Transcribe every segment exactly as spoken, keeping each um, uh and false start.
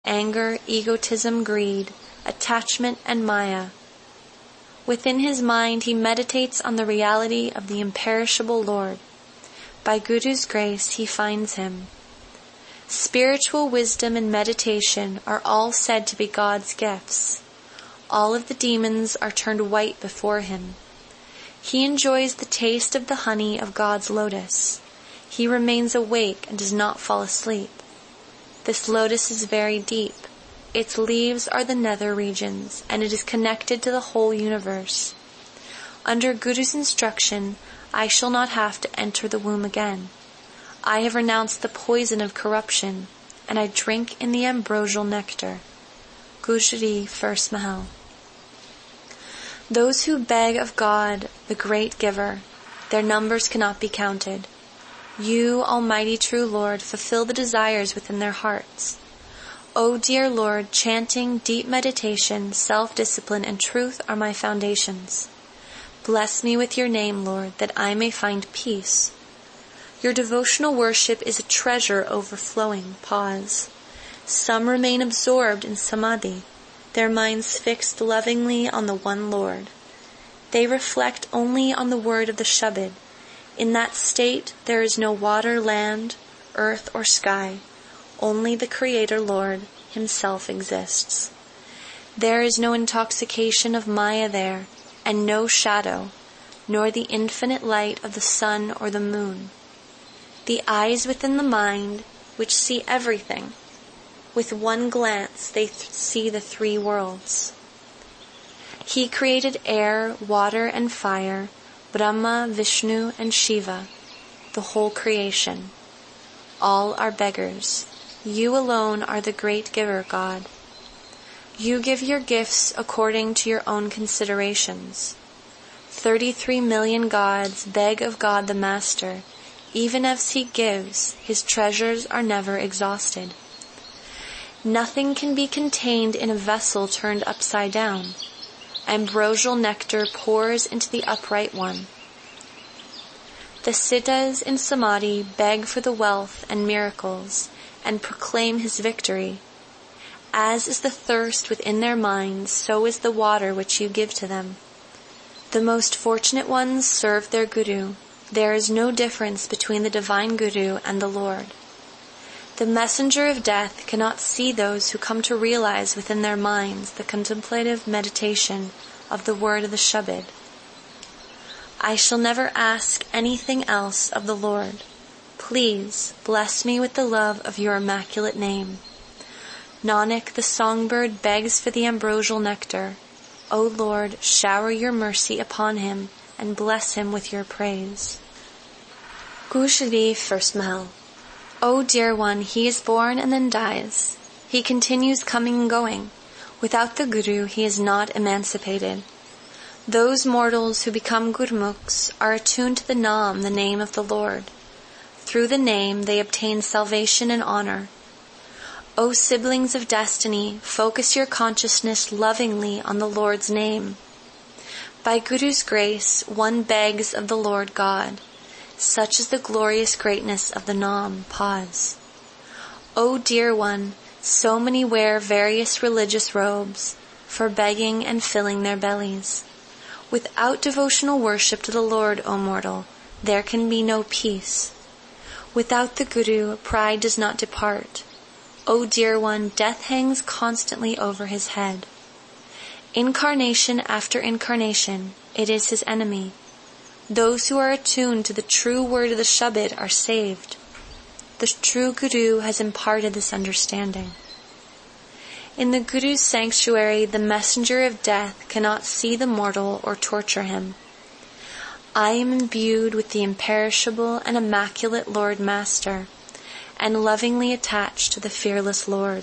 anger, egotism, greed, attachment, and maya. Within his mind he meditates on the reality of the imperishable Lord. By Guru's grace he finds him. Spiritual wisdom and meditation are all said to be God's gifts. All of the demons are turned white before him. He enjoys the taste of the honey of God's lotus. He remains awake and does not fall asleep. This lotus is very deep. Its leaves are the nether regions, and it is connected to the whole universe. Under Guru's instruction, I shall not have to enter the womb again. I have renounced the poison of corruption, and I drink in the ambrosial nectar. Gujari, First Mahal. Those who beg of God, the great giver, their numbers cannot be counted. You, Almighty True Lord, fulfill the desires within their hearts. O dear Lord, chanting, deep meditation, self-discipline, and truth are my foundations. Bless me with your name, Lord, that I may find peace. Your devotional worship is a treasure overflowing. Pause. Some remain absorbed in samadhi, their minds fixed lovingly on the one Lord. They reflect only on the word of the Shabad. In that state there is no water, land, earth, or sky. Only the Creator Lord himself exists. There is no intoxication of maya there, and no shadow, nor the infinite light of the sun or the moon. The eyes within the mind, which see everything, with one glance they th- see the three worlds. He created air, water, and fire, Brahma, Vishnu, and Shiva, the whole creation. All are beggars. You alone are the great giver, God. You give your gifts according to your own considerations. Thirty-three million gods beg of God the Master. Even as he gives, his treasures are never exhausted. Nothing can be contained in a vessel turned upside down. Ambrosial nectar pours into the upright one. The Siddhas in Samadhi beg for the wealth and miracles and proclaim his victory. As is the thirst within their minds, so is the water which you give to them. The most fortunate ones serve their Guru. There is no difference between the divine Guru and the Lord. The messenger of death cannot see those who come to realize within their minds the contemplative meditation of the word of the Shabad. I shall never ask anything else of the Lord. Please bless me with the love of your immaculate name. Nanak, the songbird, begs for the ambrosial nectar. O Lord, shower your mercy upon him and bless him with your praise. Gujari, First Mahal. O dear one, he is born and then dies. He continues coming and going. Without the Guru, he is not emancipated. Those mortals who become Gurmukhs are attuned to the Naam, the name of the Lord. Through the name, they obtain salvation and honor. O siblings of destiny, focus your consciousness lovingly on the Lord's name. By Guru's grace, one begs of the Lord God. Such is the glorious greatness of the Naam. Pause. O dear one, so many wear various religious robes for begging and filling their bellies. Without devotional worship to the Lord, O mortal, there can be no peace. Without the Guru, pride does not depart. O dear one, death hangs constantly over his head. Incarnation after incarnation, it is his enemy. Those who are attuned to the true word of the Shabad are saved. The true Guru has imparted this understanding. In the Guru's sanctuary, the messenger of death cannot see the mortal or torture him. I am imbued with the imperishable and immaculate Lord Master, and lovingly attached to the fearless Lord.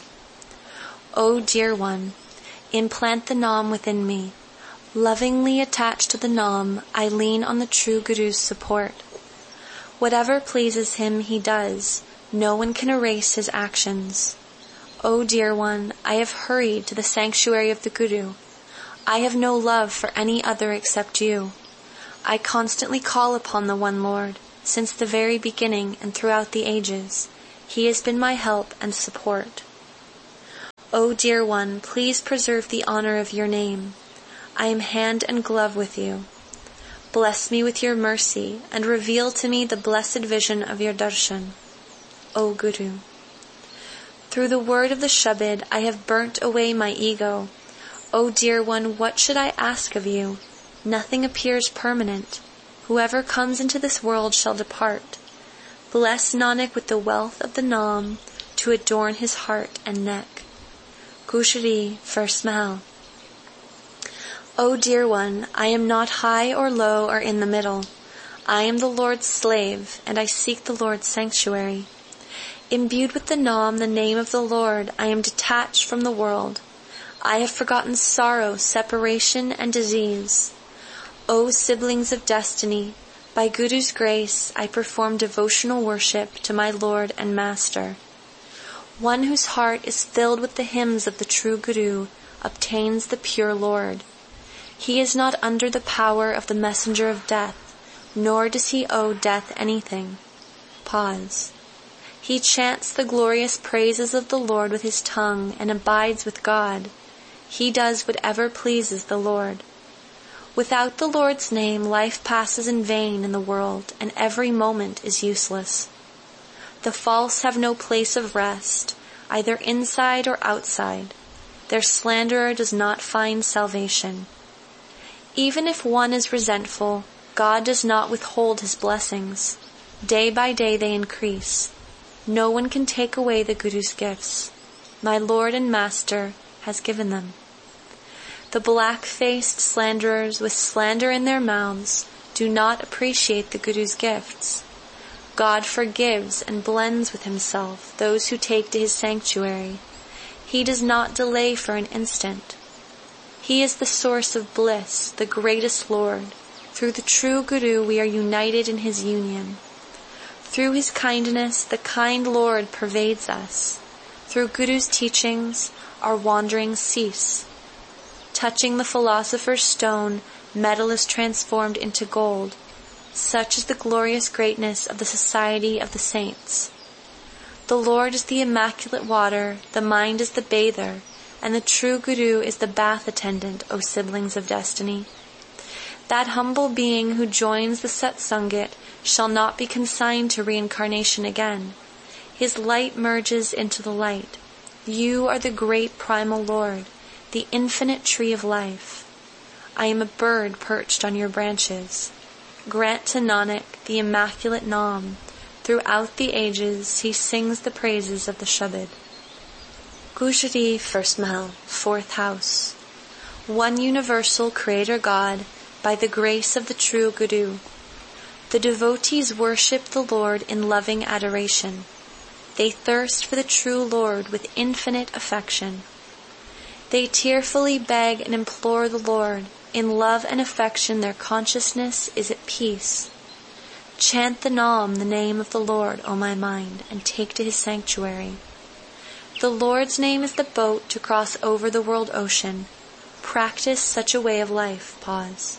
O dear one, implant the Naam within me. Lovingly attached to the Naam, I lean on the true Guru's support. Whatever pleases him, he does. No one can erase his actions. O dear one, I have hurried to the sanctuary of the Guru. I have no love for any other except you. I constantly call upon the one Lord, since the very beginning and throughout the ages. He has been my help and support. O dear one, please preserve the honor of your name. I am hand and glove with you. Bless me with your mercy and reveal to me the blessed vision of your darshan. O Guru. Through the word of the Shabad, I have burnt away my ego. O dear one, what should I ask of you? Nothing appears permanent. Whoever comes into this world shall depart. Bless Nanak with the wealth of the Naam to adorn his heart and neck. Gushari, first Mahal. O dear one, I am not high or low or in the middle. I am the Lord's slave, and I seek the Lord's sanctuary. Imbued with the Naam, the name of the Lord, I am detached from the world. I have forgotten sorrow, separation, and disease. O siblings of destiny, by Guru's grace, I perform devotional worship to my Lord and Master. One whose heart is filled with the hymns of the true Guru obtains the pure Lord. He is not under the power of the messenger of death, nor does he owe death anything. Pause. He chants the glorious praises of the Lord with his tongue and abides with God. He does whatever pleases the Lord. Without the Lord's name, life passes in vain in the world, and every moment is useless. The false have no place of rest, either inside or outside. Their slanderer does not find salvation. Even if one is resentful, God does not withhold his blessings. Day by day they increase. No one can take away the Guru's gifts. My Lord and Master has given them. The black-faced slanderers with slander in their mouths do not appreciate the Guru's gifts. God forgives and blends with himself those who take to his sanctuary. He does not delay for an instant. He is the source of bliss, the greatest Lord. Through the true Guru we are united in his union. Through his kindness, the kind Lord pervades us. Through Guru's teachings, our wanderings cease. Touching the philosopher's stone, metal is transformed into gold. Such is the glorious greatness of the society of the saints. The Lord is the immaculate water, the mind is the bather, and the true Guru is the bath attendant, O siblings of destiny. That humble being who joins the Satsangit shall not be consigned to reincarnation again. His light merges into the light. You are the great primal Lord, the infinite tree of life. I am a bird perched on your branches. Grant to Nanak the immaculate Naam. Throughout the ages he sings the praises of the Shabad. Gushari, first Mahal, fourth house. One universal Creator God, by the grace of the true Guru. The devotees worship the Lord in loving adoration. They thirst for the true Lord with infinite affection. They tearfully beg and implore the Lord. In love and affection their consciousness is at peace. Chant the Naam, the name of the Lord, O my mind, and take to his sanctuary. The Lord's name is the boat to cross over the world ocean. Practice such a way of life. Pause.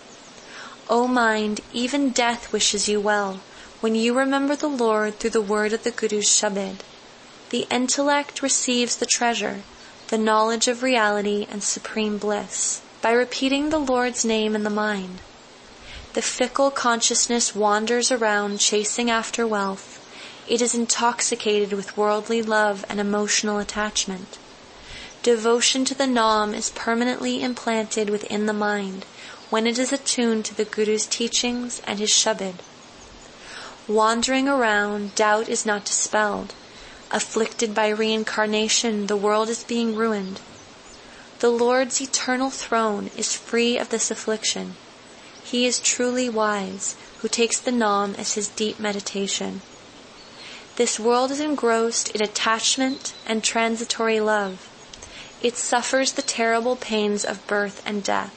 O mind, even death wishes you well, when you remember the Lord through the word of the Guru's Shabad. The intellect receives the treasure, the knowledge of reality and supreme bliss, by repeating the Lord's name in the mind. The fickle consciousness wanders around chasing after wealth. It is intoxicated with worldly love and emotional attachment. Devotion to the Naam is permanently implanted within the mind when it is attuned to the Guru's teachings and his Shabad. Wandering around, doubt is not dispelled. Afflicted by reincarnation, the world is being ruined. The Lord's eternal throne is free of this affliction. He is truly wise, who takes the Naam as his deep meditation. This world is engrossed in attachment and transitory love. It suffers the terrible pains of birth and death.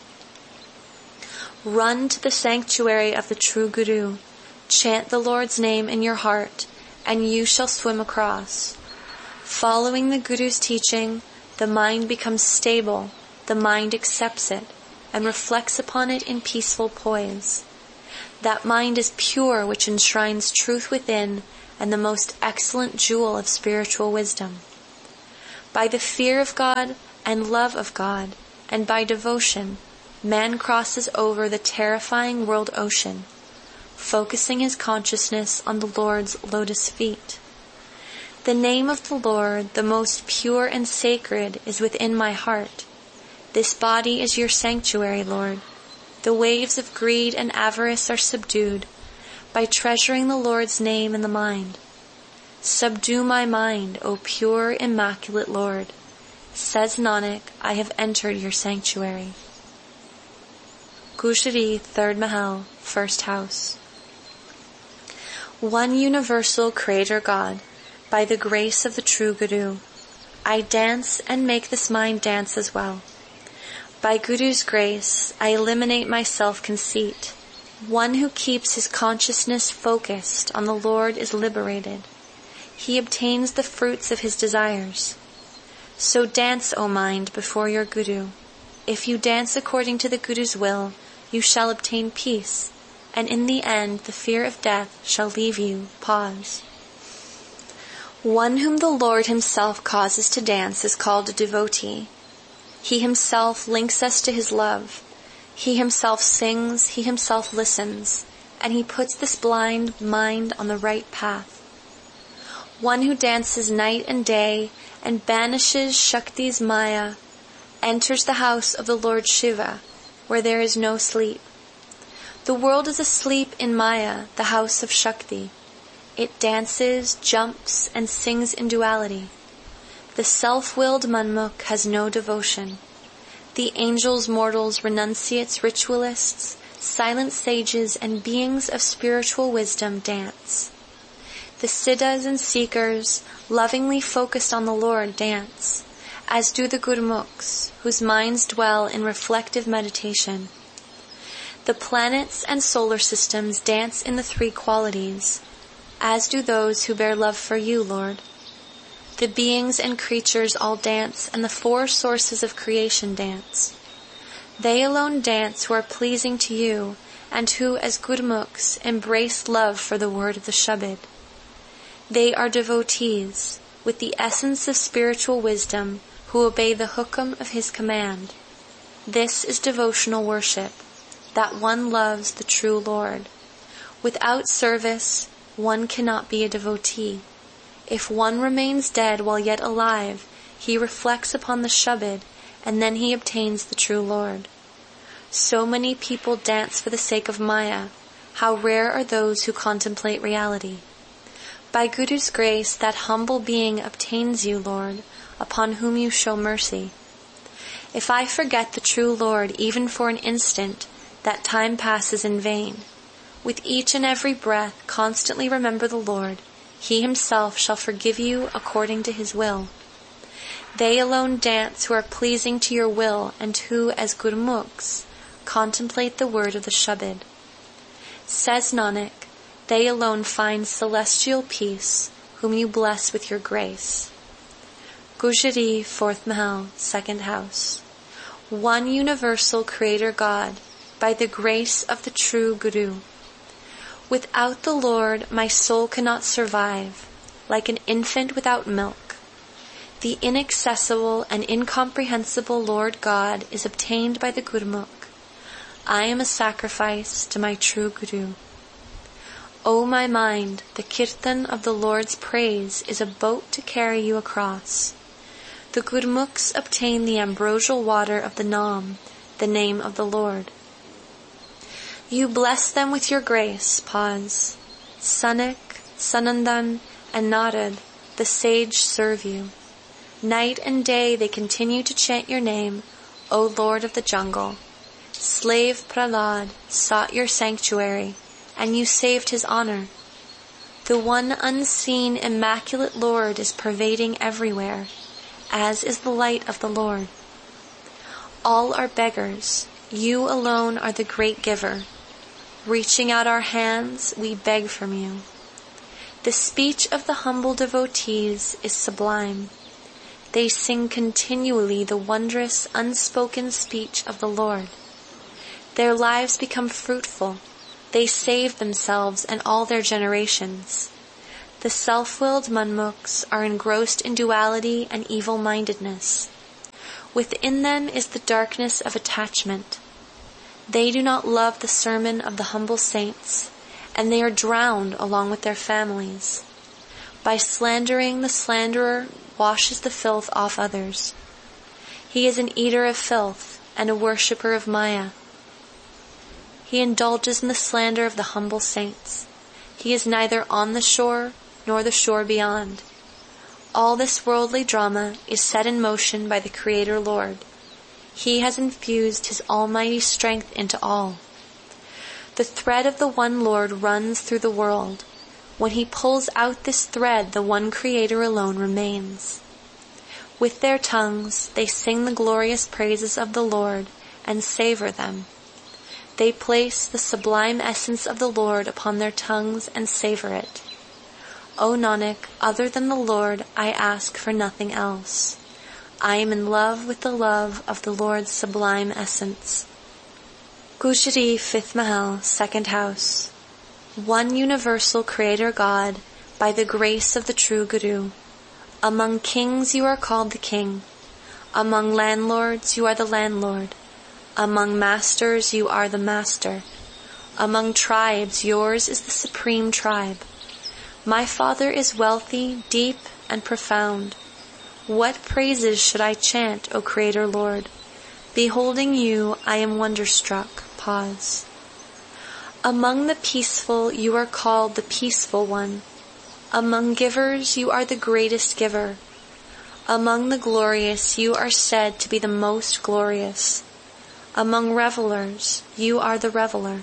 Run to the sanctuary of the true Guru. Chant the Lord's name in your heart, and you shall swim across. Following the Guru's teaching, the mind becomes stable, the mind accepts it, and reflects upon it in peaceful poise. That mind is pure which enshrines truth within, and the most excellent jewel of spiritual wisdom. By the fear of God and love of God, and by devotion, man crosses over the terrifying world ocean, focusing his consciousness on the Lord's lotus feet. The name of the Lord, the most pure and sacred, is within my heart. This body is your sanctuary, Lord. The waves of greed and avarice are subdued by treasuring the Lord's name in the mind. Subdue my mind, O pure, immaculate Lord. Says Nanak, I have entered your sanctuary. Gujari, third Mahal, first house. One universal Creator God, by the grace of the true Guru, I dance and make this mind dance as well. By Guru's grace, I eliminate my self-conceit. One who keeps his consciousness focused on the Lord is liberated. He obtains the fruits of his desires. So dance, O mind, before your Guru. If you dance according to the Guru's will, you shall obtain peace, and in the end the fear of death shall leave you. Pause. One whom the Lord himself causes to dance is called a devotee. He himself links us to his love. He himself sings, he himself listens, and he puts this blind mind on the right path. One who dances night and day and banishes Shakti's Maya enters the house of the Lord Shiva, where there is no sleep. The world is asleep in Maya, the house of Shakti. It dances, jumps, and sings in duality. The self-willed Manmukh has no devotion. The angels, mortals, renunciates, ritualists, silent sages, and beings of spiritual wisdom dance. The siddhas and seekers, lovingly focused on the Lord, dance, as do the Gurmukhs, whose minds dwell in reflective meditation. The planets and solar systems dance in the three qualities, as do those who bear love for you, Lord. The beings and creatures all dance, and the four sources of creation dance. They alone dance who are pleasing to you, and who, as Gurmukhs, embrace love for the word of the Shabad. They are devotees, with the essence of spiritual wisdom, who obey the hukam of his command. This is devotional worship, that one loves the true Lord. Without service, one cannot be a devotee. If one remains dead while yet alive, he reflects upon the Shabad, and then he obtains the true Lord. So many people dance for the sake of Maya. How rare are those who contemplate reality. By Guru's grace, that humble being obtains you, Lord, upon whom you show mercy. If I forget the true Lord even for an instant, that time passes in vain. With each and every breath, constantly remember the Lord. He himself shall forgive you according to his will. They alone dance who are pleasing to your will, and who, as Gurmukhs, contemplate the word of the Shabad. Says Nanak, they alone find celestial peace, whom you bless with your grace. Gujari, fourth Mahal, second house. One universal Creator God, by the grace of the true Guru. Without the Lord, my soul cannot survive, like an infant without milk. The inaccessible and incomprehensible Lord God is obtained by the Gurmukh. I am a sacrifice to my true Guru. O my mind, the kirtan of the Lord's praise is a boat to carry you across. The Gurmukhs obtain the ambrosial water of the Nam, the name of the Lord. You bless them with your grace. Pause. Sanak, Sanandan, and Narad, the sage, serve you. Night and day they continue to chant your name, O Lord of the jungle. Slave Prahlad sought your sanctuary, and you saved his honor. The one unseen, immaculate Lord is pervading everywhere, as is the light of the Lord. All are beggars. You alone are the great giver. Reaching out our hands, we beg from you. The speech of the humble devotees is sublime. They sing continually the wondrous, unspoken speech of the Lord. Their lives become fruitful. They save themselves and all their generations. The self-willed Munmuks are engrossed in duality and evil-mindedness. Within them is the darkness of attachment. They do not love the sermon of the humble saints, and they are drowned along with their families. By slandering, the slanderer washes the filth off others. He is an eater of filth and a worshipper of Maya. He indulges in the slander of the humble saints. He is neither on the shore nor the shore beyond. All this worldly drama is set in motion by the Creator Lord. He has infused His almighty strength into all. The thread of the one Lord runs through the world. When He pulls out this thread, the one Creator alone remains. With their tongues they sing the glorious praises of the Lord and savor them. They place the sublime essence of the Lord upon their tongues and savor it. O Nanak, other than the Lord, I ask for nothing else. I am in love with the love of the Lord's sublime essence. Gujari, fifth Mahal, second house. One universal Creator God, by the grace of the true Guru. Among kings you are called the king. Among landlords you are the landlord. Among masters you are the master. Among tribes yours is the supreme tribe. My Father is wealthy, deep, and profound. What praises should I chant, O Creator Lord? Beholding you, I am wonderstruck. Pause. Among the peaceful you are called the peaceful one. Among givers you are the greatest giver. Among the glorious you are said to be the most glorious. Among revelers you are the reveler.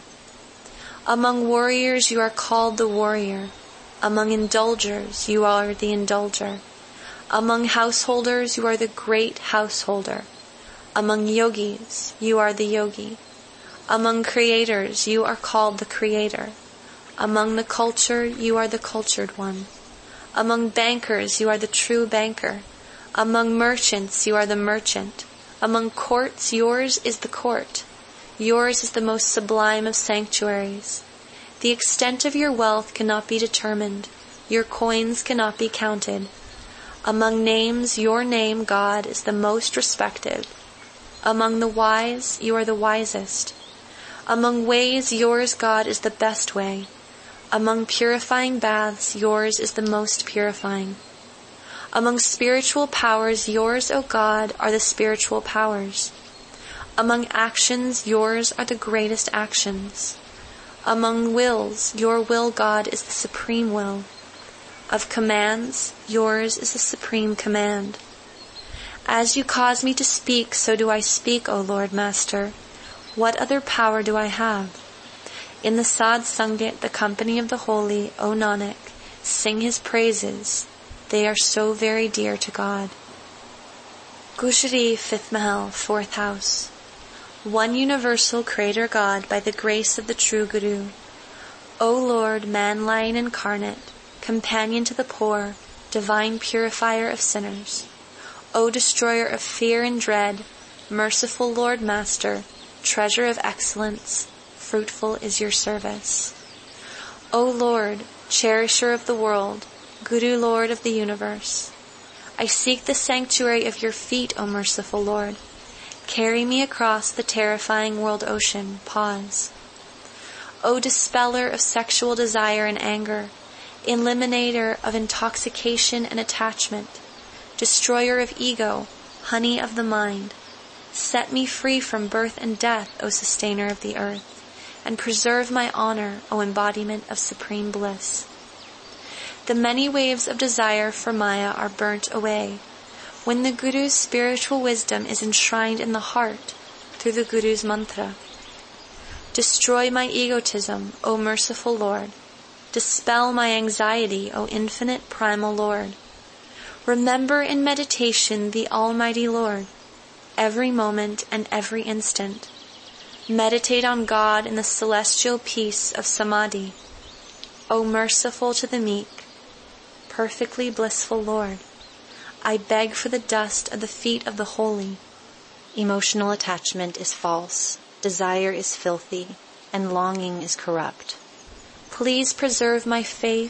Among warriors you are called the warrior. Among indulgers you are the indulger. Among householders you are the great householder. Among yogis you are the yogi. Among creators you are called the creator. Among the cultured you are the cultured one. Among bankers you are the true banker. Among merchants you are the merchant. Among courts yours is the court. Yours is the most sublime of sanctuaries. The extent of your wealth cannot be determined. Your coins cannot be counted. Among names, your name, God, is the most respected. Among the wise, you are the wisest. Among ways, yours, God, is the best way. Among purifying baths, yours is the most purifying. Among spiritual powers, yours, O God, are the spiritual powers. Among actions, yours are the greatest actions. Among wills, your will, God, is the supreme will. Of commands, yours is the supreme command. As you cause me to speak, so do I speak, O Lord Master. What other power do I have? In the Sad Sangat, the company of the holy, O Nanak, sing His praises. They are so very dear to God. Gujari, fifth Mahal, fourth house. One universal Creator God by the grace of the true Guru. O Lord, man-lion incarnate, companion to the poor, divine purifier of sinners. O destroyer of fear and dread, merciful Lord Master, treasure of excellence, fruitful is your service. O Lord, cherisher of the world, Guru Lord of the universe, I seek the sanctuary of your feet, O merciful Lord. Carry me across the terrifying world ocean. Pause. O dispeller of sexual desire and anger, eliminator of intoxication and attachment, destroyer of ego, honey of the mind, set me free from birth and death, O sustainer of the earth, and preserve my honor, O embodiment of supreme bliss. The many waves of desire for Maya are burnt away when the Guru's spiritual wisdom is enshrined in the heart through the Guru's mantra. Destroy my egotism, O merciful Lord. Dispel my anxiety, O infinite primal Lord. Remember in meditation the Almighty Lord, every moment and every instant. Meditate on God in the celestial peace of Samadhi. O merciful to the meek, perfectly blissful Lord, I beg for the dust of the feet of the holy. Emotional attachment is false, desire is filthy, and longing is corrupt. Please preserve my faith,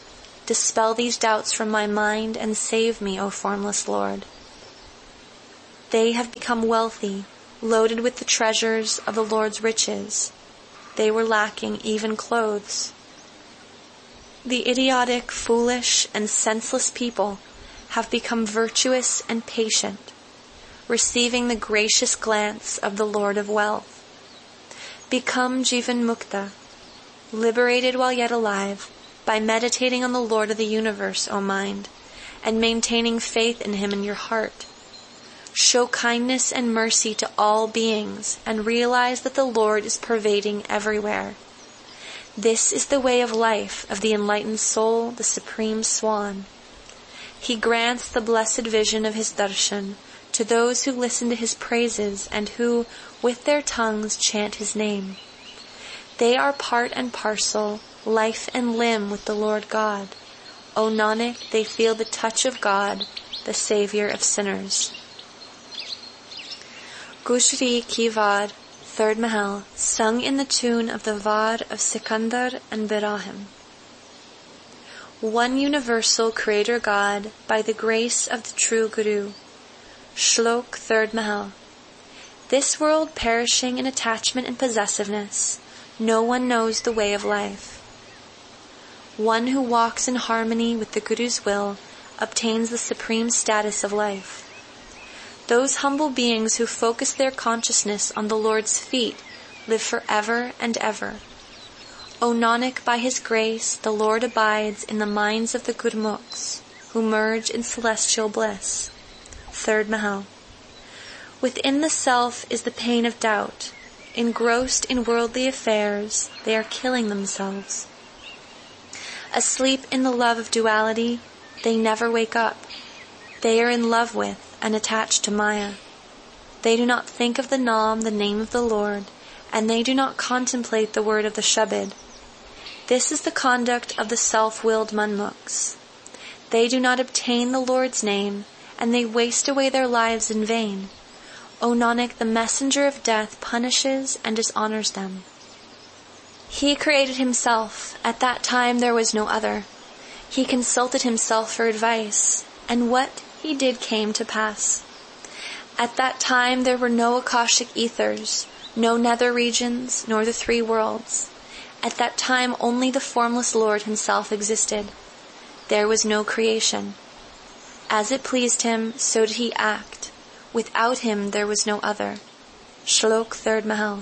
dispel these doubts from my mind and save me, O formless Lord. They have become wealthy, loaded with the treasures of the Lord's riches. They were lacking even clothes. The idiotic, foolish, and senseless people have become virtuous and patient, receiving the gracious glance of the Lord of wealth. Become Jivan Mukta, liberated while yet alive, by meditating on the Lord of the universe, O mind, and maintaining faith in Him in your heart. Show kindness and mercy to all beings and realize that the Lord is pervading everywhere. This is the way of life of the enlightened soul, the supreme swan. He grants the blessed vision of His darshan to those who listen to His praises and who, with their tongues, chant His name. They are part and parcel, life and limb with the Lord God. O Nanak, they feel the touch of God, the Savior of sinners. Gujri Ki Vad, third Mahal, sung in the tune of the Vad of Sikandar and Birahim. One universal Creator God, by the grace of the true Guru. Shlok, third Mahal. This world perishing in attachment and possessiveness, no one knows the way of life. One who walks in harmony with the Guru's will obtains the supreme status of life. Those humble beings who focus their consciousness on the Lord's feet live forever and ever. O Nanak, by His grace, the Lord abides in the minds of the Gurmukhs, who merge in celestial bliss. Third Mahal. Within the self is the pain of doubt. Engrossed in worldly affairs, they are killing themselves. Asleep in the love of duality, they never wake up. They are in love with and attached to Maya. They do not think of the Nam, the name of the Lord, and they do not contemplate the word of the Shabad. This is the conduct of the self-willed Manmukhs. They do not obtain the Lord's name, and they waste away their lives in vain. O Nanak, the messenger of death punishes and dishonors them. He created Himself. At that time there was no other. He consulted Himself for advice, and what He did came to pass. At that time there were no Akashic ethers, no nether regions, nor the three worlds. At that time only the formless Lord Himself existed. There was no creation. As it pleased Him, so did He act. Without Him there was no other. Shlok, third Mahal.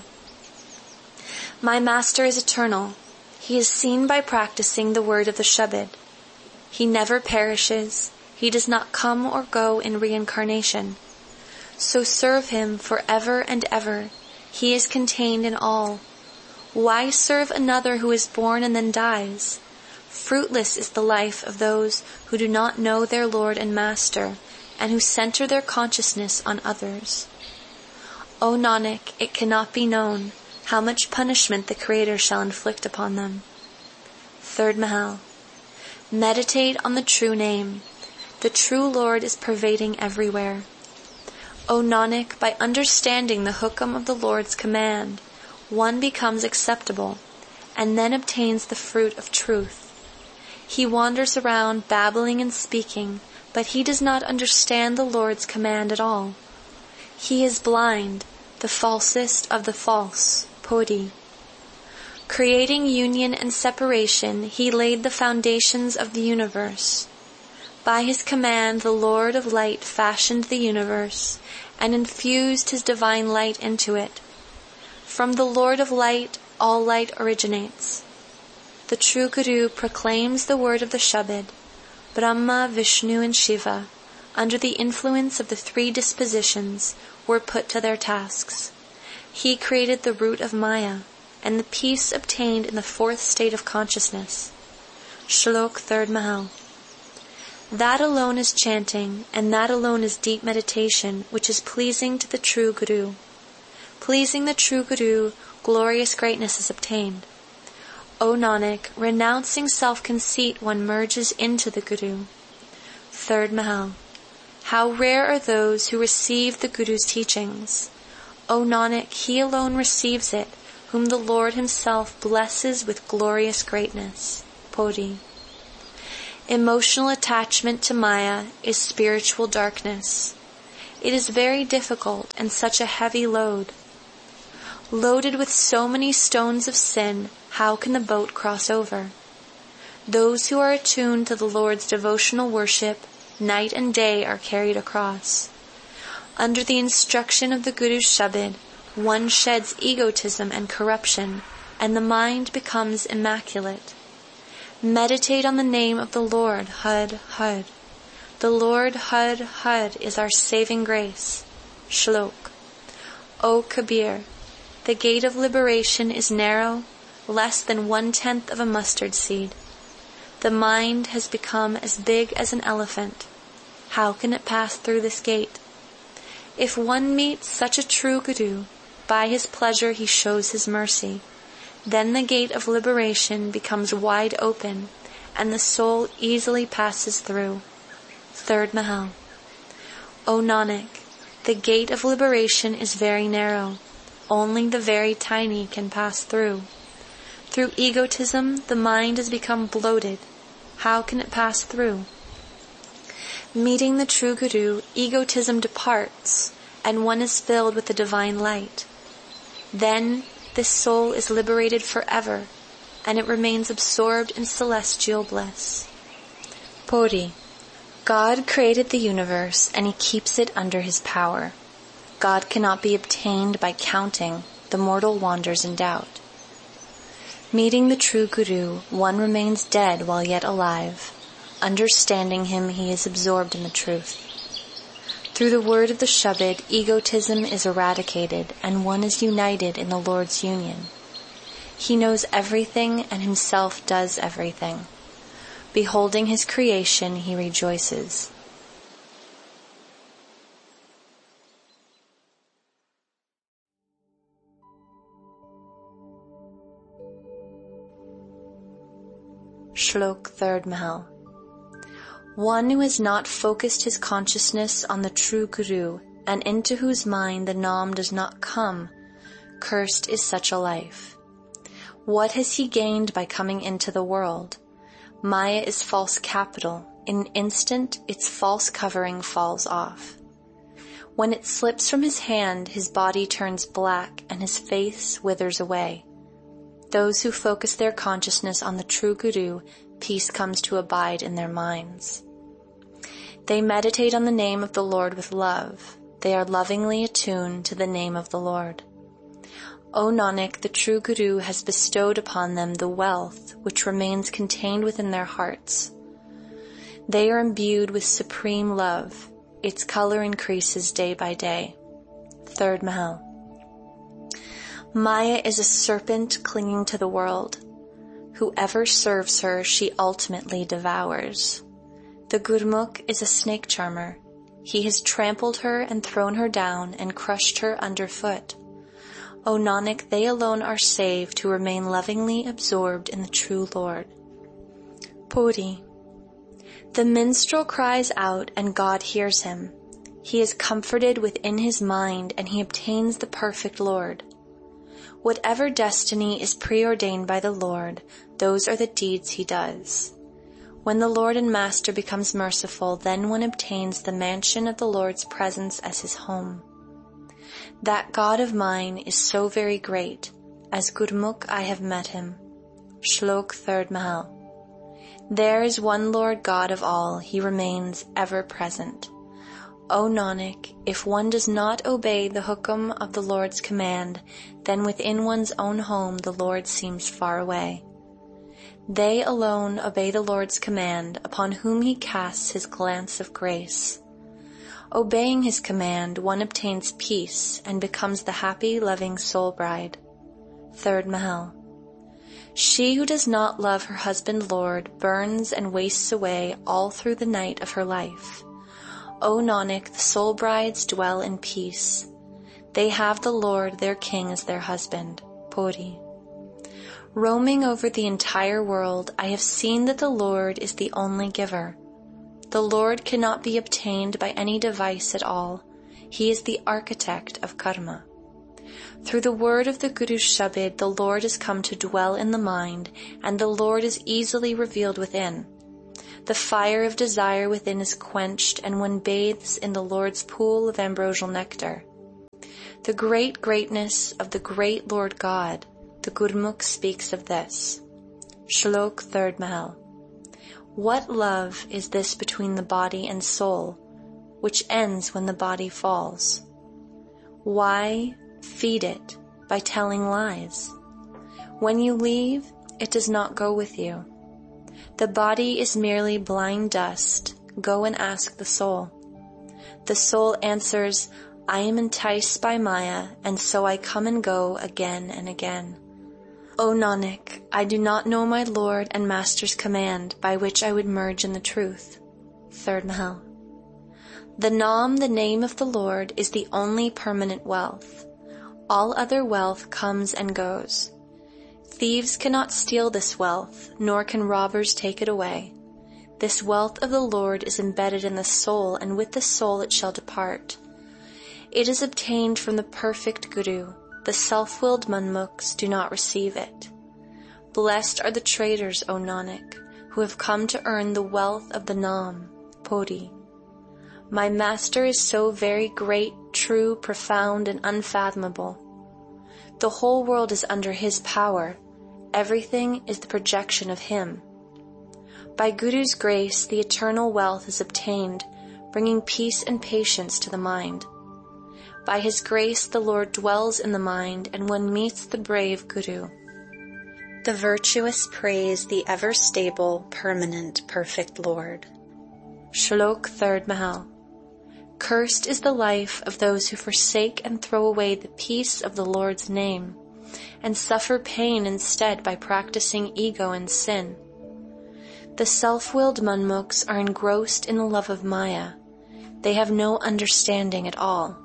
My Master is eternal. He is seen by practicing the word of the Shabad. He never perishes. He does not come or go in reincarnation. So serve Him forever and ever. He is contained in all. Why serve another who is born and then dies? Fruitless is the life of those who do not know their Lord and Master, and who center their consciousness on others. O Nanak, it cannot be known how much punishment the Creator shall inflict upon them. Third Mahal. Meditate on the true name. The true Lord is pervading everywhere. O Nanak, by understanding the hukam of the Lord's command, one becomes acceptable, and then obtains the fruit of truth. He wanders around babbling and speaking, but he does not understand the Lord's command at all. He is blind, the falsest of the false, Podi. Creating union and separation, He laid the foundations of the universe. By His command, the Lord of Light fashioned the universe and infused His divine light into it. From the Lord of Light, all light originates. The true Guru proclaims the word of the Shabad. Brahma, Vishnu, and Shiva, under the influence of the three dispositions, were put to their tasks. He created the root of Maya, and the peace obtained in the fourth state of consciousness. Shlok, third Mahal. That alone is chanting, and that alone is deep meditation, which is pleasing to the true Guru. Pleasing the true Guru, glorious greatness is obtained. O Nanak, renouncing self-conceit, one merges into the Guru. Third Mahal. How rare are those who receive the Guru's teachings. O Nanak, he alone receives it, whom the Lord Himself blesses with glorious greatness. Podi. Emotional attachment to Maya is spiritual darkness. It is very difficult and such a heavy load. Loaded with so many stones of sin, how can the boat cross over? Those who are attuned to the Lord's devotional worship, night and day are carried across. Under the instruction of the Guru's Shabad, one sheds egotism and corruption, and the mind becomes immaculate. Meditate on the name of the Lord, Hud, Hud. The Lord, Hud, Hud, is our saving grace. Shlok. O Kabir, the gate of liberation is narrow, less than one-tenth of a mustard seed. The mind has become as big as an elephant. How can it pass through this gate? If one meets such a true Guru, by his pleasure he shows his mercy. Then the gate of liberation becomes wide open, and the soul easily passes through. Third Mahal. O Nanak, the gate of liberation is very narrow. Only the very tiny can pass through. Through egotism, the mind has become bloated. How can it pass through? Meeting the true Guru, egotism departs, and one is filled with the divine light. Then this soul is liberated forever, and it remains absorbed in celestial bliss. Puri. God created the universe, and he keeps it under his power. God cannot be obtained by counting. The mortal wanders in doubt. Meeting the true Guru, one remains dead while yet alive. Understanding him, he is absorbed in the truth. Through the word of the Shabad, egotism is eradicated, and one is united in the Lord's union. He knows everything, and himself does everything. Beholding his creation, he rejoices. Shlok Third Mahal. One who has not focused his consciousness on the true Guru, and into whose mind the Nam does not come, cursed is such a life. What has he gained by coming into the world? Maya is false capital. In an instant, its false covering falls off. When it slips from his hand, his body turns black and his face withers away. Those who focus their consciousness on the true Guru, peace comes to abide in their minds. They meditate on the name of the Lord with love. They are lovingly attuned to the name of the Lord. O Nanak, the true Guru has bestowed upon them the wealth which remains contained within their hearts. They are imbued with supreme love. Its color increases day by day. Third Mahal. Maya is a serpent clinging to the world. Whoever serves her, she ultimately devours. The Gurmukh is a snake charmer. He has trampled her and thrown her down and crushed her underfoot. O Nanak, they alone are saved who remain lovingly absorbed in the true Lord. Puri. The minstrel cries out and God hears him. He is comforted within his mind and he obtains the perfect Lord. Whatever destiny is preordained by the Lord, those are the deeds he does. When the Lord and Master becomes merciful, then one obtains the mansion of the Lord's presence as his home. That God of mine is so very great. As Gurmukh I have met him. Shlok Third Mahal. There is one Lord God of all. He remains ever present. O Nanak, if one does not obey the hukum of the Lord's command, then within one's own home the Lord seems far away. They alone obey the Lord's command, upon whom he casts his glance of grace. Obeying his command, one obtains peace and becomes the happy, loving soul bride. Third Mahal. She who does not love her husband Lord burns and wastes away all through the night of her life. O Nanak, the soul brides dwell in peace. They have the Lord, their king, as their husband. Puri. Roaming over the entire world, I have seen that the Lord is the only giver. The Lord cannot be obtained by any device at all. He is the architect of karma. Through the word of the Guru's Shabad, the Lord has come to dwell in the mind, and the Lord is easily revealed within. The fire of desire within is quenched, and one bathes in the Lord's pool of ambrosial nectar. The great greatness of the great Lord God, the Gurmukh speaks of this. Shlok third Mahal. What love is this between the body and soul, which ends when the body falls? Why feed it by telling lies? When you leave, it does not go with you. The body is merely blind dust. Go and ask the soul. The soul answers, I am enticed by Maya, and so I come and go again and again. O Nanak, I do not know my Lord and Master's command by which I would merge in the truth. Third Mahal. The Naam, the name of the Lord, is the only permanent wealth. All other wealth comes and goes. Thieves cannot steal this wealth, nor can robbers take it away. This wealth of the Lord is embedded in the soul, and with the soul it shall depart. It is obtained from the perfect Guru. The self-willed Manmukhs do not receive it. Blessed are the traders, O Nanak, who have come to earn the wealth of the Naam, Poti. My Master is so very great, true, profound, and unfathomable. The whole world is under His power. Everything is the projection of Him. By Guru's grace, the eternal wealth is obtained, bringing peace and patience to the mind. By His grace, the Lord dwells in the mind, and one meets the brave Guru. The virtuous praise the ever-stable, permanent, perfect Lord. Shlok third Mahal. Cursed is the life of those who forsake and throw away the peace of the Lord's name, and suffer pain instead by practicing ego and sin. The self-willed Manmukhs are engrossed in the love of Maya. They have no understanding at all.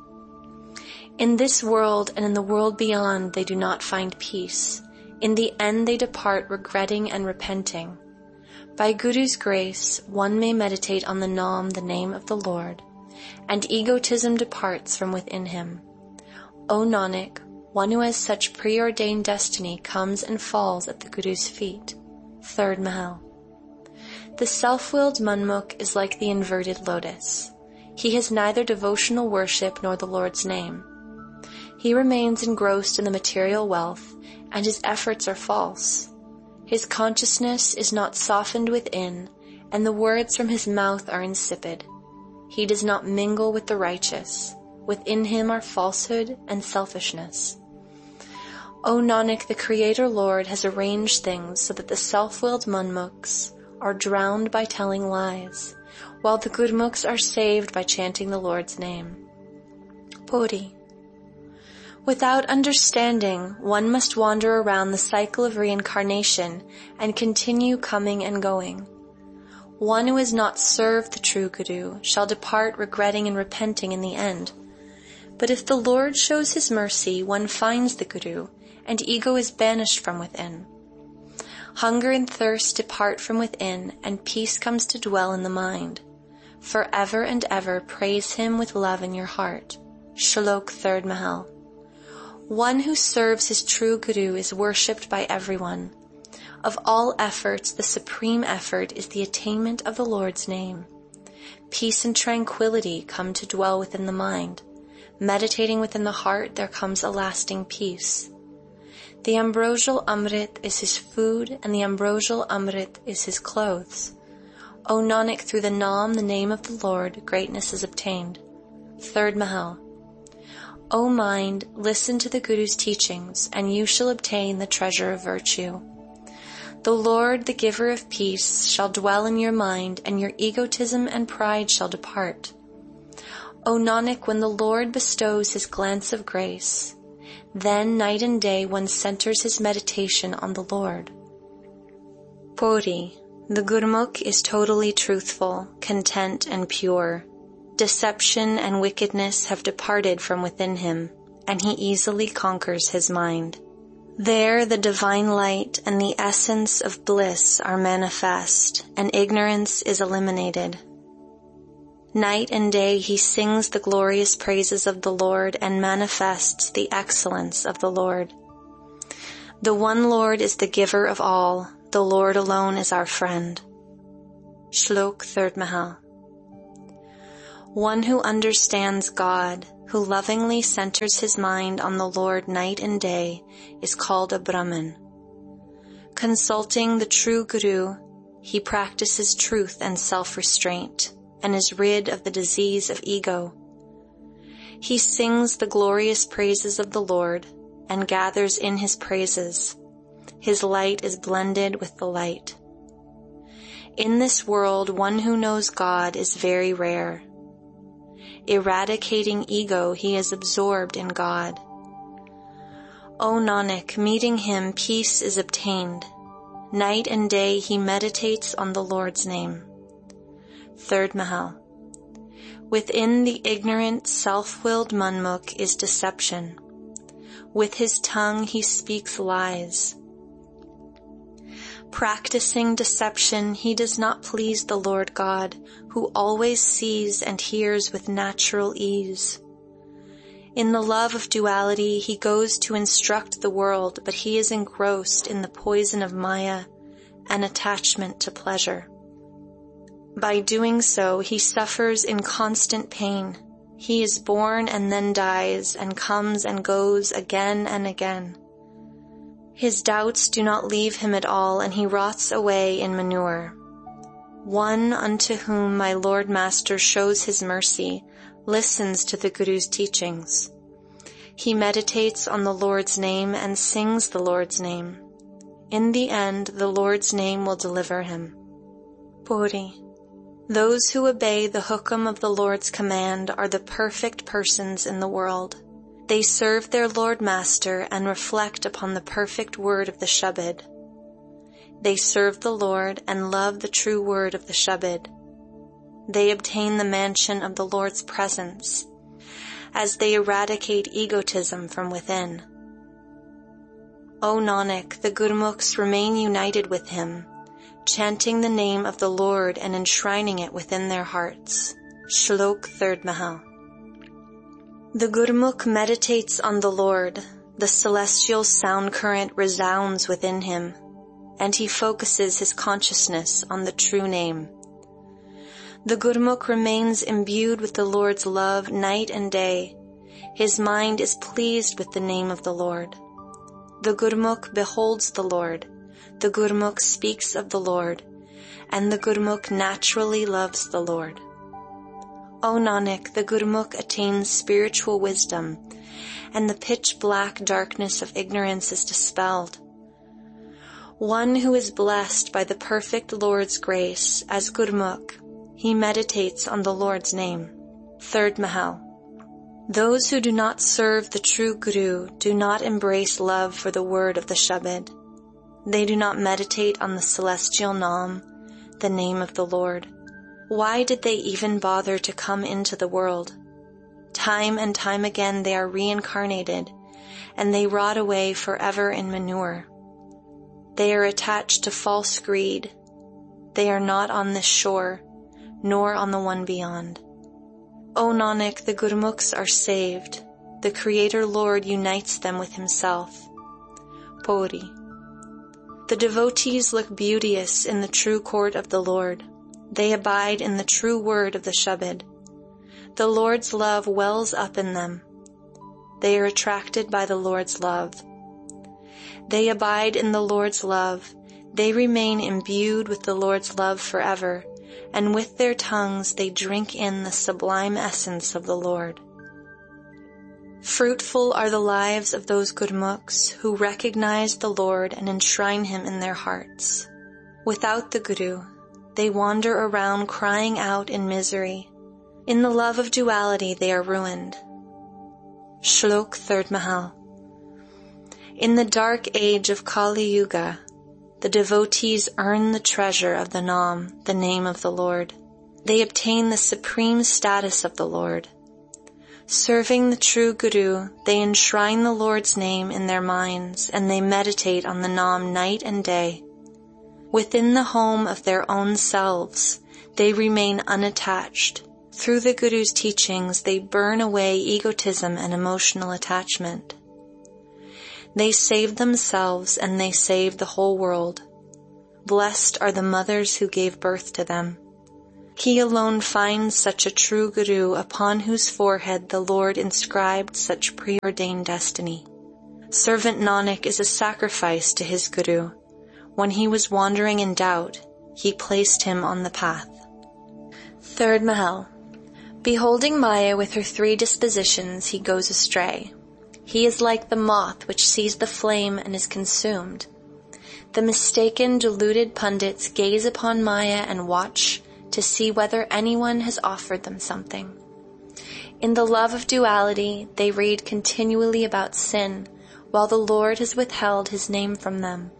In this world and in the world beyond they do not find peace. In the end they depart regretting and repenting. By Guru's grace, one may meditate on the Naam, the name of the Lord, and egotism departs from within him. O Nanak, one who has such preordained destiny comes and falls at the Guru's feet. Third Mahal. The self-willed Manmukh is like the inverted lotus. He has neither devotional worship nor the Lord's name. He remains engrossed in the material wealth, and his efforts are false. His consciousness is not softened within, and the words from his mouth are insipid. He does not mingle with the righteous. Within him are falsehood and selfishness. O Nanak, the Creator Lord has arranged things so that the self-willed Manmukhs are drowned by telling lies, while the Gurmukhs are saved by chanting the Lord's name. Poti. Without understanding, one must wander around the cycle of reincarnation and continue coming and going. One who has not served the true Guru shall depart regretting and repenting in the end. But if the Lord shows His mercy, one finds the Guru, and ego is banished from within. Hunger and thirst depart from within, and peace comes to dwell in the mind. Forever and ever praise Him with love in your heart. Shlok third Mahal. One who serves his true Guru is worshipped by everyone. Of all efforts, the supreme effort is the attainment of the Lord's name. Peace and tranquility come to dwell within the mind. Meditating within the heart, there comes a lasting peace. The ambrosial Amrit is his food, and the ambrosial Amrit is his clothes. O Nanak, through the Naam, the name of the Lord, greatness is obtained. Third Mahal. O mind, listen to the Guru's teachings, and you shall obtain the treasure of virtue. The Lord, the giver of peace, shall dwell in your mind, and your egotism and pride shall depart. O Nanak, when the Lord bestows His glance of grace, then night and day one centers his meditation on the Lord. Poti. The Gurmukh is totally truthful, content, and pure. Deception and wickedness have departed from within him, and he easily conquers his mind. There the divine light and the essence of bliss are manifest, and ignorance is eliminated. Night and day he sings the glorious praises of the Lord and manifests the excellence of the Lord. The one Lord is the giver of all. The Lord alone is our friend. Shlok third Mahal. One who understands God, who lovingly centers his mind on the Lord night and day, is called a Brahmin. Consulting the true Guru, he practices truth and self-restraint, and is rid of the disease of ego. He sings the glorious praises of the Lord, and gathers in his praises. His light is blended with the light. In this world, one who knows God is very rare. Eradicating ego, he is absorbed in God. O Nanak, meeting him, peace is obtained. Night and day he meditates on the Lord's name. Third Mahal. Within the ignorant, self-willed Manmukh is deception. With his tongue he speaks lies. Practicing deception, he does not please the Lord God, who always sees and hears with natural ease. In the love of duality, he goes to instruct the world, but he is engrossed in the poison of Maya and attachment to pleasure. By doing so, he suffers in constant pain. He is born and then dies, and comes and goes again and again. His doubts do not leave him at all, and he rots away in manure. One unto whom my Lord Master shows his mercy listens to the Guru's teachings. He meditates on the Lord's name and sings the Lord's name. In the end, the Lord's name will deliver him. Puri. Those who obey the hukam of the Lord's command are the perfect persons in the world. They serve their Lord Master and reflect upon the perfect word of the Shabad. They serve the Lord and love the true word of the Shabad. They obtain the mansion of the Lord's presence as they eradicate egotism from within. O Nanak, the Gurmukhs remain united with him, chanting the name of the Lord and enshrining it within their hearts. Shlok third Mahal. The Gurmukh meditates on the Lord, the celestial sound current resounds within him, and he focuses his consciousness on the true name. The Gurmukh remains imbued with the Lord's love night and day. His mind is pleased with the name of the Lord. The Gurmukh beholds the Lord, the Gurmukh speaks of the Lord, and the Gurmukh naturally loves the Lord. O Nanak, the Gurmukh attains spiritual wisdom, and the pitch-black darkness of ignorance is dispelled. One who is blessed by the perfect Lord's grace, as Gurmukh, he meditates on the Lord's name. Third Mahal. Those who do not serve the true Guru do not embrace love for the word of the Shabad. They do not meditate on the celestial Nam, the name of the Lord. Why did they even bother to come into the world? Time and time again they are reincarnated, and they rot away forever in manure. They are attached to false greed. They are not on this shore, nor on the one beyond. O Nanak, the Gurmukhs are saved. The Creator Lord unites them with himself. Puri. The devotees look beauteous in the true court of the Lord. They abide in the true word of the Shabad. The Lord's love wells up in them. They are attracted by the Lord's love. They abide in the Lord's love. They remain imbued with the Lord's love forever, and with their tongues they drink in the sublime essence of the Lord. Fruitful are the lives of those Gurmukhs who recognize the Lord and enshrine him in their hearts. Without the Guru, they wander around crying out in misery. In the love of duality they are ruined. Shlok third Mahal. In the dark age of Kali Yuga, the devotees earn the treasure of the Nam, the name of the Lord. They obtain the supreme status of the Lord. Serving the true Guru, they enshrine the Lord's name in their minds, and they meditate on the Nam night and day. Within the home of their own selves, they remain unattached. Through the Guru's teachings, they burn away egotism and emotional attachment. They save themselves and they save the whole world. Blessed are the mothers who gave birth to them. He alone finds such a true Guru upon whose forehead the Lord inscribed such preordained destiny. Servant Nanak is a sacrifice to his Guru. When he was wandering in doubt, he placed him on the path. Third Mahal. Beholding Maya with her three dispositions, he goes astray. He is like the moth which sees the flame and is consumed. The mistaken, deluded pundits gaze upon Maya and watch to see whether anyone has offered them something. In the love of duality, they read continually about sin, while the Lord has withheld his name from them.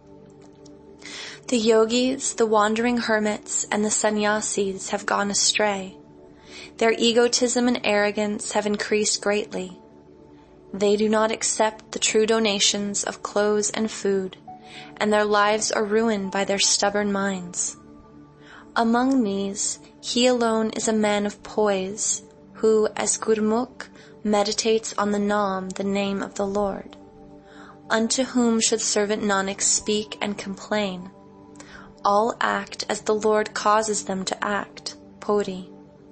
The yogis, the wandering hermits, and the sannyasis have gone astray. Their egotism and arrogance have increased greatly. They do not accept the true donations of clothes and food, and their lives are ruined by their stubborn minds. Among these, he alone is a man of poise, who, as Gurmukh, meditates on the Naam, the name of the Lord. Unto whom should servant Nanak speak and complain? All act as the Lord causes them to act. Puri.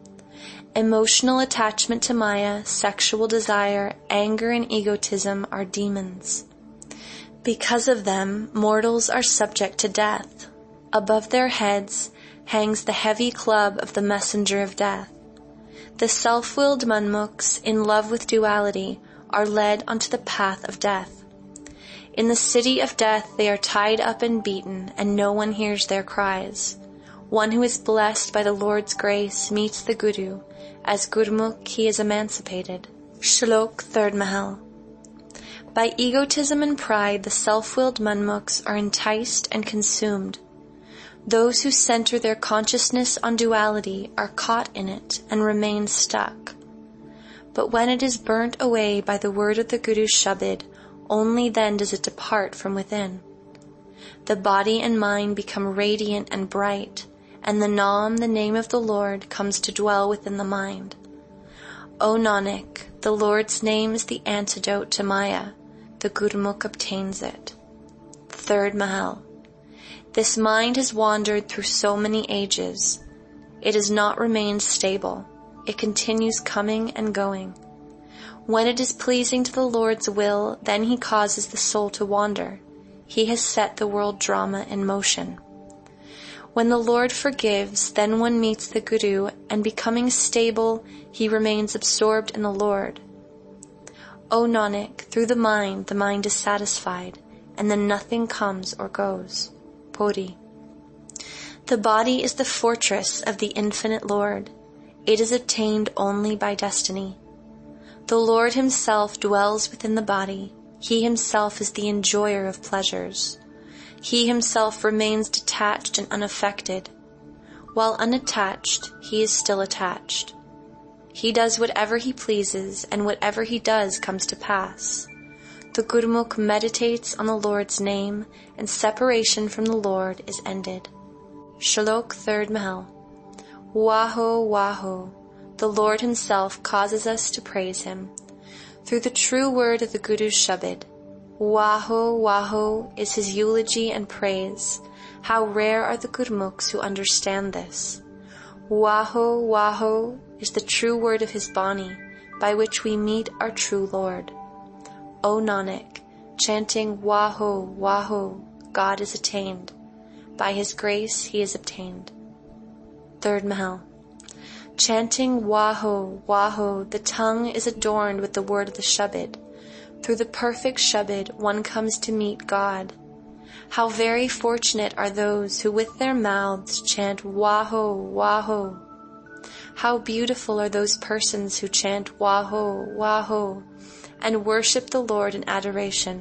Emotional attachment to Maya, sexual desire, anger, and egotism are demons. Because of them, mortals are subject to death. Above their heads hangs the heavy club of the messenger of death. The self-willed manmukhs, in love with duality, are led onto the path of death. In the city of death they are tied up and beaten, and no one hears their cries. One who is blessed by the Lord's grace meets the Guru. As Gurmukh he is emancipated. Shlok Third Mahal. By egotism and pride, the self-willed manmukhs are enticed and consumed. Those who center their consciousness on duality are caught in it and remain stuck. But when it is burnt away by the word of the Guru's Shabad, only then does it depart from within. The body and mind become radiant and bright, and the Naam, the name of the Lord, comes to dwell within the mind. O Nanak, the Lord's name is the antidote to Maya. The Gurmukh obtains it. Third Mahal. This mind has wandered through so many ages. It has not remained stable. It continues coming and going. When it is pleasing to the Lord's will, then he causes the soul to wander. He has set the world drama in motion. When the Lord forgives, then one meets the Guru, and becoming stable, he remains absorbed in the Lord. O Nanak, through the mind, the mind is satisfied, and then nothing comes or goes. Puri. The body is the fortress of the infinite Lord. It is obtained only by destiny. The Lord himself dwells within the body. He himself is the enjoyer of pleasures. He himself remains detached and unaffected. While unattached, he is still attached. He does whatever he pleases, and whatever he does comes to pass. The Gurmukh meditates on the Lord's name, and separation from the Lord is ended. Shlok Third Mahal. Waho, Waho. The Lord himself causes us to praise him. Through the true word of the Guru's Shabad. Waho, Waho is his eulogy and praise. How rare are the Gurmukhs who understand this. Waho, Waho is the true word of his Bani, by which we meet our true Lord. O Nanak, chanting Waho, Waho, God is attained. By his grace he is obtained. Third Mahal. Chanting Waho, Waho, the tongue is adorned with the word of the Shabad. Through the perfect Shabad, one comes to meet God. How very fortunate are those who with their mouths chant Waho, Waho. How beautiful are those persons who chant Waho, Waho, and worship the Lord in adoration.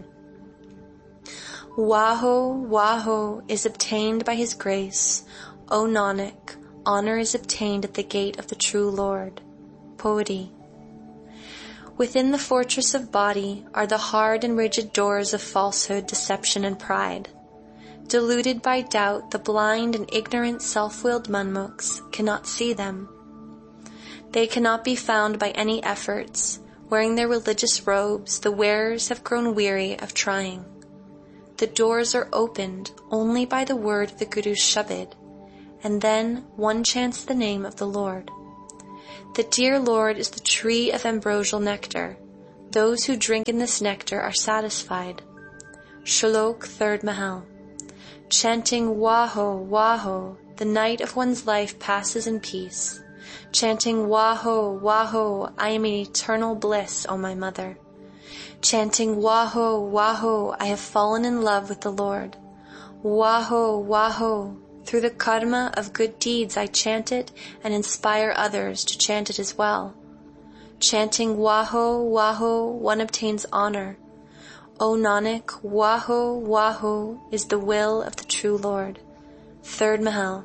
Waho, Waho is obtained by his grace. O Nanak, honor is obtained at the gate of the true Lord. Puri. Within the fortress of body are the hard and rigid doors of falsehood, deception, and pride. Deluded by doubt, the blind and ignorant self-willed manmukhs cannot see them. They cannot be found by any efforts. Wearing their religious robes, the wearers have grown weary of trying. The doors are opened only by the word of the Guru's Shabad, and then one chants the name of the Lord. The dear Lord is the tree of ambrosial nectar. Those who drink in this nectar are satisfied. Shlok, third Mahal. Chanting Waho, Waho, the night of one's life passes in peace. Chanting Waho, Waho, I am in eternal bliss, O my mother. Chanting Waho, Waho, I have fallen in love with the Lord. Waho, Waho, through the karma of good deeds I chant it and inspire others to chant it as well. Chanting Waho, Waho, one obtains honor. O Nanak, Waho, Waho is the will of the true Lord. Third Mahal.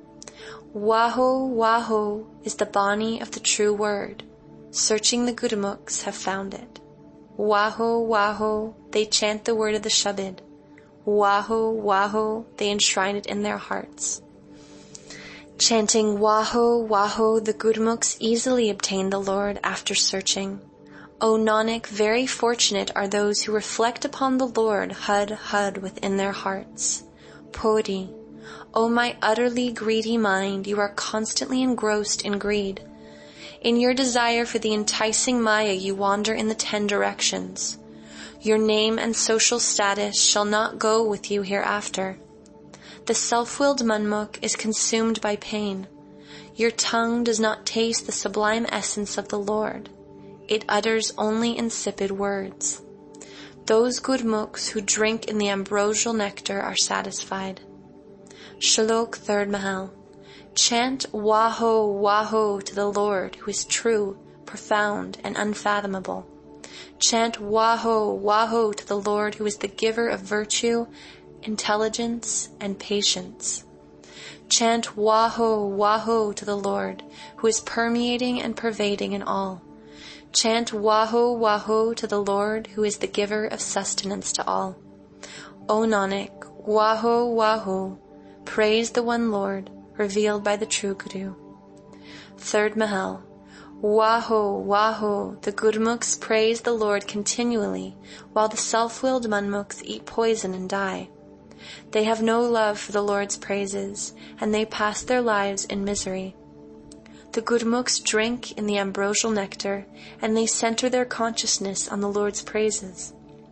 Waho, Waho is the Bani of the true word. Searching the Gurumukhs have found it. Waho, Waho, they chant the word of the Shabad. Waho, Waho, they enshrine it in their hearts. Chanting Waho, Waho, the Gurumukhs easily obtain the Lord after searching. O Nanak, very fortunate are those who reflect upon the Lord Hud Hud within their hearts. Puri, O my utterly greedy mind, you are constantly engrossed in greed. In your desire for the enticing Maya you wander in the ten directions. Your name and social status shall not go with you hereafter. The self-willed Manmukh is consumed by pain. Your tongue does not taste the sublime essence of the Lord. It utters only insipid words. Those Gurmukhs who drink in the ambrosial nectar are satisfied. Shlok, third Mahal. Chant Waho, Waho to the Lord who is true, profound, and unfathomable. Chant Waho, Waho to the Lord who is the giver of virtue, intelligence, and patience. Chant Waho, Waho to the Lord who is permeating and pervading in all. Chant Waho, Waho to the Lord who is the giver of sustenance to all. O Nanak, Waho, Waho, praise the one Lord, revealed by the true Guru. Third Mahal. Waho, Waho, the Gurmukhs praise the Lord continually, while the self-willed Manmukhs eat poison and die. They have no love for the Lord's praises, and they pass their lives in misery. The Gurmukhs drink in the ambrosial nectar, and they center their consciousness on the Lord's praises.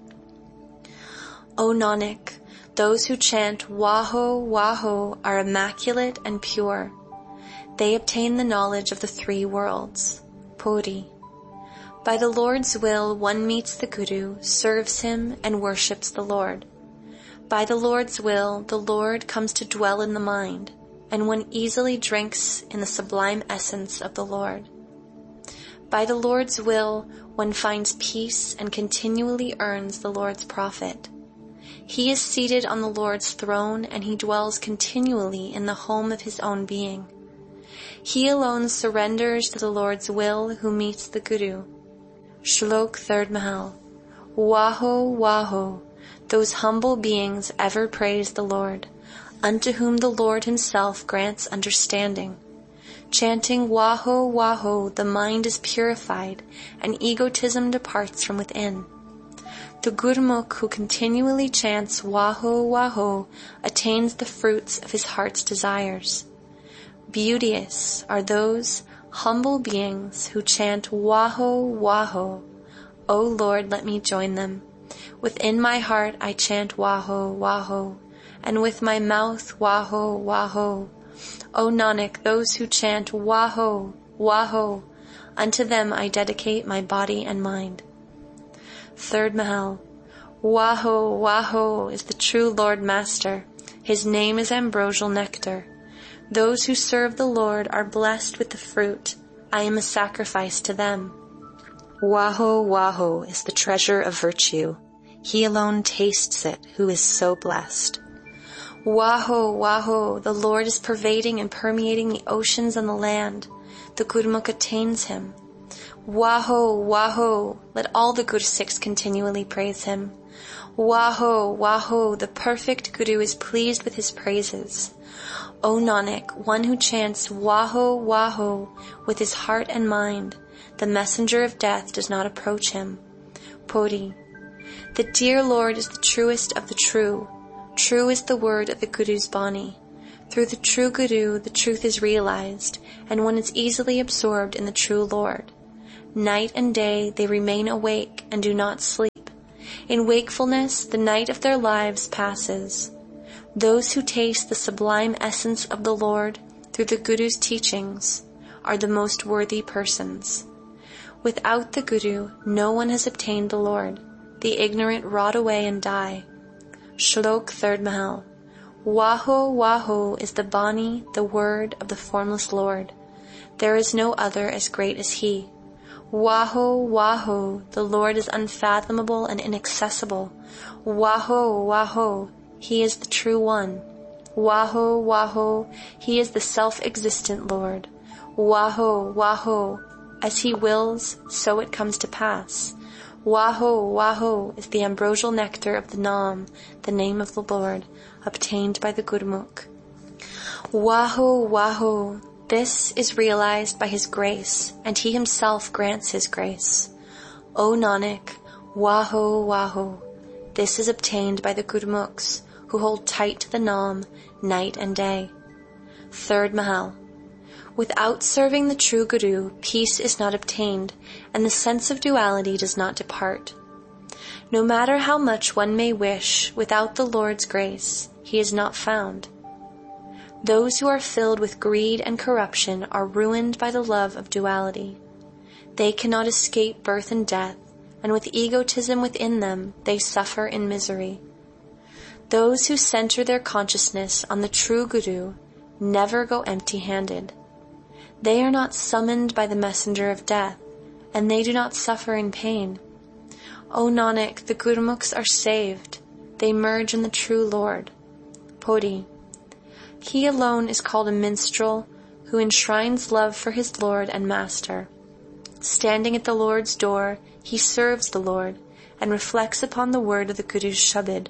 O Nanak, those who chant Waho, Waho are immaculate and pure. They obtain the knowledge of the three worlds. Puri. By the Lord's will, one meets the Guru, serves him, and worships the Lord. By the Lord's will, the Lord comes to dwell in the mind, and one easily drinks in the sublime essence of the Lord. By the Lord's will, one finds peace and continually earns the Lord's profit. He is seated on the Lord's throne, and he dwells continually in the home of his own being. He alone surrenders to the Lord's will who meets the Guru. Shlok, third Mahal. Waho, Waho, those humble beings ever praise the Lord, unto whom the Lord himself grants understanding. Chanting Waho, Waho, the mind is purified, and egotism departs from within. The Gurmukh who continually chants Waho, Waho attains the fruits of his heart's desires. Beauteous are those humble beings who chant Waho, Waho. O Lord, let me join them. Within my heart I chant Waho, Waho, and with my mouth Waho, Waho. O Nanak, those who chant Waho, Waho, unto them I dedicate my body and mind. Third Mahal. Waho, Waho is the true Lord Master. His name is ambrosial nectar. Those who serve the Lord are blessed with the fruit. I am a sacrifice to them. Waho, Waho is the treasure of virtue. He alone tastes it who is so blessed. Waho, Waho, the Lord is pervading and permeating the oceans and the land. The Gurmukh attains him. Waho, Waho, let all the Gursikhs continually praise him. Waho, Waho, the perfect Guru is pleased with his praises. O Nanak, one who chants Waho, Waho with his heart and mind, the messenger of death does not approach him. Puri. The dear Lord is the truest of the true. True is the word of the Guru's Bani. Through the true Guru, the truth is realized, and one is easily absorbed in the true Lord. Night and day they remain awake and do not sleep. In wakefulness, the night of their lives passes. Those who taste the sublime essence of the Lord through the Guru's teachings are the most worthy persons. Without the Guru, no one has obtained the Lord. The ignorant rot away and die. Shlok third Mahal. Waho, Waho is the Bani, the word of the formless Lord. There is no other as great as he. Waho, Waho, the Lord is unfathomable and inaccessible. Waho, Waho, he is the true one. Waho, Waho, he is the self-existent Lord. Waho, Waho, as he wills, so it comes to pass. Waho, Waho is the ambrosial nectar of the Nam, the name of the Lord, obtained by the Gurmukh. Waho, Waho, this is realized by his grace, and he himself grants his grace. O Nanak, Waho, Waho, this is obtained by the Gurmukhs, who hold tight to the Nam, night and day. Third Mahal. Without serving the true Guru, peace is not obtained, and the sense of duality does not depart. No matter how much one may wish, without the Lord's grace, he is not found. Those who are filled with greed and corruption are ruined by the love of duality. They cannot escape birth and death, and with egotism within them, they suffer in misery. Those who center their consciousness on the true Guru never go empty-handed. They are not summoned by the messenger of death, and they do not suffer in pain. O Nanak, the Gurmukhs are saved. They merge in the true Lord. Podi. He alone is called a minstrel who enshrines love for his Lord and Master. Standing at the Lord's door, he serves the Lord and reflects upon the word of the Guru's Shabad.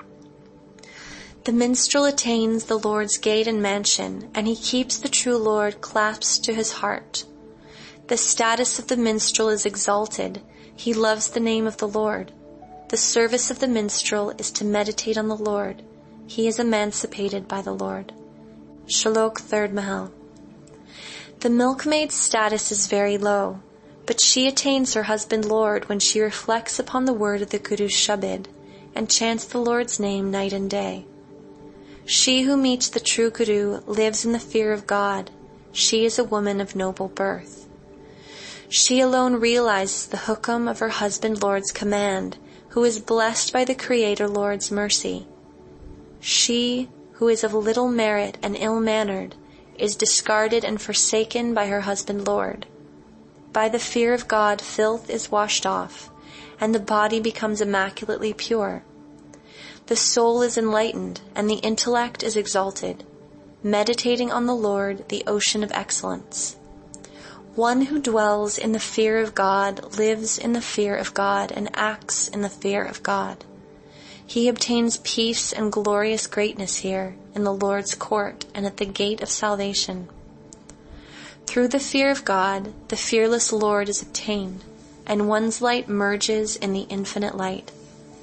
The minstrel attains the Lord's gate and mansion, and he keeps the true Lord clasped to his heart. The status of the minstrel is exalted. He loves the name of the Lord. The service of the minstrel is to meditate on the Lord. He is emancipated by the Lord. Shlok third Mahal. The milkmaid's status is very low, but she attains her husband Lord when she reflects upon the word of the Guru's Shabad and chants the Lord's name night and day. She who meets the true Guru lives in the fear of God. She is a woman of noble birth. She alone realizes the hukam of her husband Lord's command, who is blessed by the Creator Lord's mercy. She, who is of little merit and ill-mannered, is discarded and forsaken by her husband Lord. By the fear of God, filth is washed off, and the body becomes immaculately pure. The soul is enlightened, and the intellect is exalted, meditating on the Lord, the ocean of excellence. One who dwells in the fear of God lives in the fear of God and acts in the fear of God. He obtains peace and glorious greatness here, in the Lord's court and at the gate of salvation. Through the fear of God, the fearless Lord is obtained, and one's light merges in the infinite light.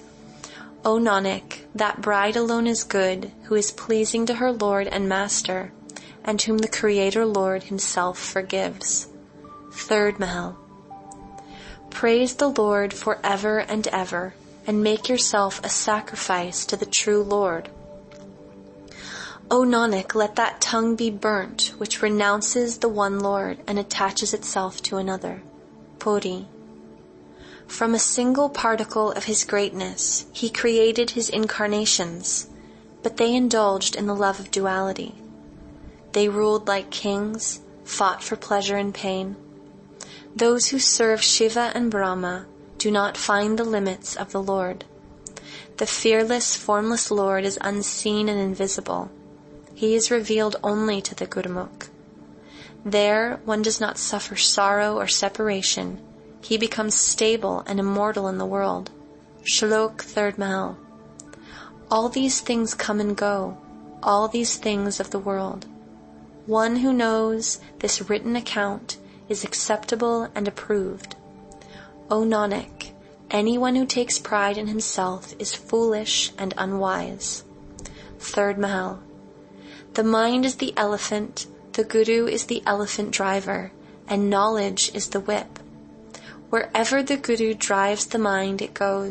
O Nanak, that bride alone is good, who is pleasing to her Lord and Master, and whom the Creator Lord himself forgives. Third Mahal. Praise the Lord for ever and ever, and make yourself a sacrifice to the true Lord. O Nanak, let that tongue be burnt, which renounces the one Lord and attaches itself to another. Podi. From a single particle of his greatness, he created his incarnations, but they indulged in the love of duality. They ruled like kings, fought for pleasure and pain. Those who serve Shiva and Brahma do not find the limits of the Lord. The fearless, formless Lord is unseen and invisible. He is revealed only to the Gurmukh. There, one does not suffer sorrow or separation. He becomes stable and immortal in the world. Shlok third Mahal. All these things come and go, all these things of the world. One who knows this written account is acceptable and approved. O Nanak, Anyone who takes pride in himself is foolish and unwise. Third Mahal. The mind is the elephant, the Guru is the elephant driver, and knowledge is the whip. Wherever the Guru drives the mind, it goes.